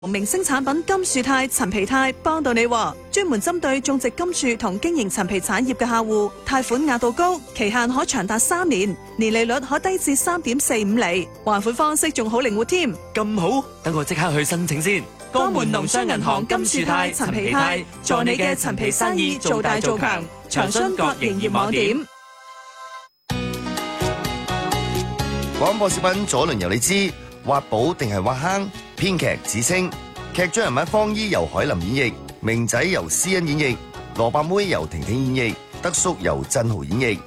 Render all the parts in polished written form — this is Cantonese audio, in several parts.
明星產品金樹泰陳皮泰幫到你喎，專門針對種植金樹同經營陳皮產業嘅客戶，貸款額度高，期限可長達3年，年利率可低至3.45厘，還款方式仲好靈活添。 咁好，等我即刻去申請先。 江門農商銀行金樹泰陳皮泰，助你嘅陳皮生意做大做強，長春各營業網點。 廣播小品左輪由你知，挖寶定係挖坑？編劇子清，劇中人物方姨由海林演繹，明仔由施恩演繹，蘿蔔妹由婷婷演繹，德叔由振豪演繹。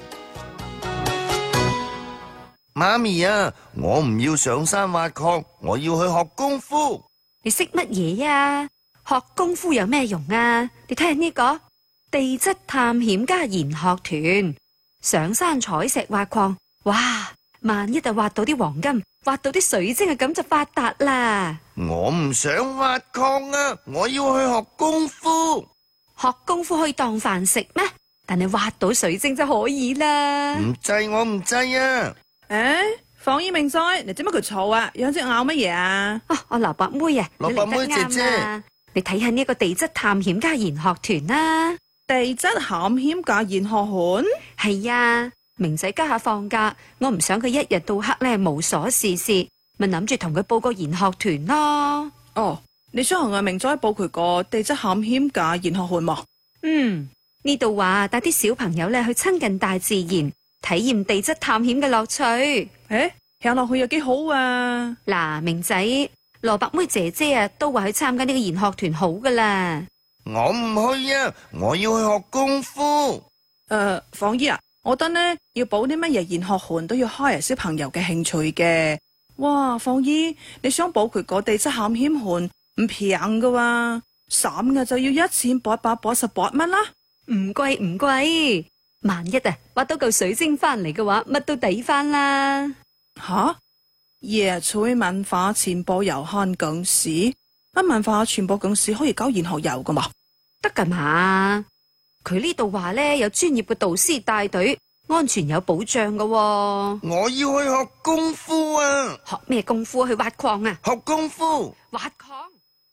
媽咪啊，我唔要上山挖礦，我要去學功夫。 你識乜嘢啊？學功夫有咩用啊？你睇下呢個地質探險家研學團，上山採石挖礦，哇！萬一就挖到啲黃金，挖到啲水晶啊，咁就發達啦！ 我唔想挖礦啊，我要去學功夫。 學功夫可以當飯食咩？但係挖到水晶就可以啦。 唔制，我唔制啊！ 放醫明仔，你做乜佢嘈啊？有隻咬乜嘢啊？ 我蘿蔔妹啊， 蘿蔔妹姐姐， 你睇下呢個地質探險家研學團啦。 地質探險家研學團係啊。明仔家下放假，我唔想佢一日到黑咧無所事事，咪諗住同佢報個研學團咯。 哦，你想同阿明仔報佢個地質探險家研學團喎？ 呢度話帶啲小朋友咧去親近大自然，體驗地質探險嘅樂趣。 聽落去又幾好啊！ 嗱，明仔，蘿蔔妹姐姐啊，都話去參加呢個研學團好噶啦。 我唔去啊，我要去學功夫。 放姨啊，我覺得呢要補啲乜嘢研學團都要開小朋友嘅興趣嘅。哇，放姨，你想補佢個地質探險團唔平噶喎，3日就要1888蚊啦。 唔貴唔貴，萬一啊挖到嚿水晶翻嚟嘅話，乜都抵翻啦。 吓？椰菜文化傳播有限公司，文化傳播公司可以搞研學遊噶嘛？ 得噶嘛？佢呢度話呢，有專業嘅導師帶隊，安全有保障噶喎。 我要去學功夫啊！ 學咩功夫？去挖礦啊？ 學功夫， 挖礦。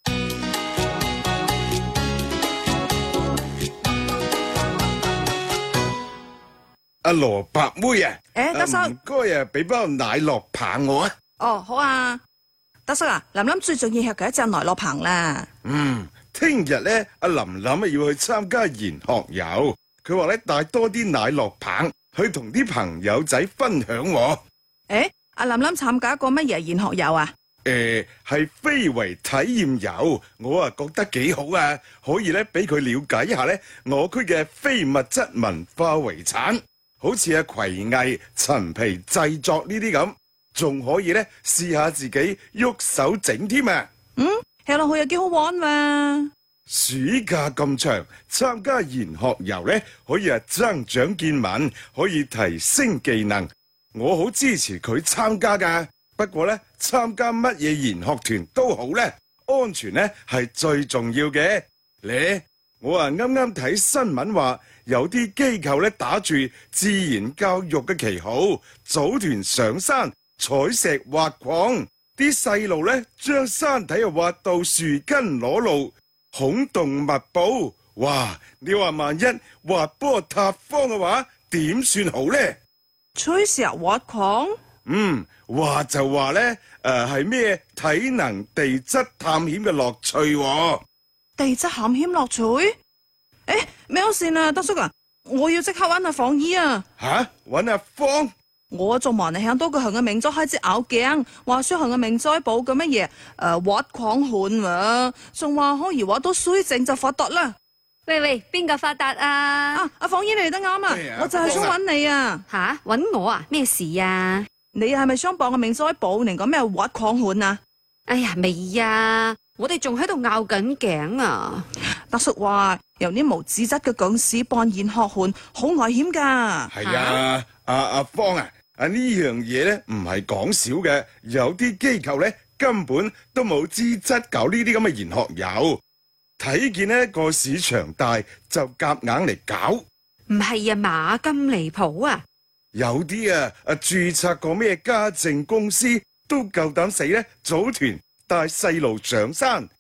阿蘿蔔妹啊， 德叔， 唔該啊，俾包奶酪棒我啊。 哦，好啊，德叔啊，琳琳最中意食嘅一隻奶酪棒啦。 聽日咧，阿琳琳啊要去參加研學遊，佢話咧帶多啲奶酪棒去同啲朋友仔分享喎。 阿琳琳參加過乜嘢研學遊啊？ 係非遺體驗遊，我啊覺得幾好啊，可以咧俾佢了解一下咧我區嘅非物質文化遺產。好似葵藝、陳皮製作呢啲咁，仲可以咧試下自己喐手整添啊！ 聽落去又幾好玩嘛！ 暑假咁長，參加研學遊咧，可以增長見聞，可以提升技能。我好支持佢參加噶。不過咧，參加乜嘢研學團都好咧，安全咧係最重要嘅。我啱啱睇新聞話，有啲機構咧打住自然教育嘅旗號，組團上山採石挖礦，啲細路咧將山體挖到樹根裸露，孔洞密布。哇！你話萬一滑坡塌方嘅話，點算好咧？ 採石挖礦？ 話就話咧，係咩體能地質探險嘅樂趣喎。 地質探險樂趣？咩線啊，德叔啊，我要即刻搵阿放姨啊！ 搵阿芳？ 我仲望你響多個向嘅明仔開始拗頸，話說向嘅明仔報嘅乜嘢挖礦團喎，仲話可以挖到水晶就發達啦。 喂，邊個發達啊？ 阿放姨你嚟得啱啊！我就係想搵你啊！ 搵我啊？咩事啊？ 你係咪想幫個明仔報嚟講咩挖礦團啊？ 哎呀，未啊！我哋仲喺度拗緊頸啊！ 德叔話由啲無資質嘅講師辦研學團好危險噶。 係啊，阿芳啊，呢樣嘢咧唔係講少嘅，有啲機構咧根本都冇資質搞呢啲咁嘅研學遊，睇見呢個市場大就夾硬嚟搞。 唔係啊，馬咁離譜啊！ 有啲註冊過咩家政公司都夠膽死咧組團帶細路上山。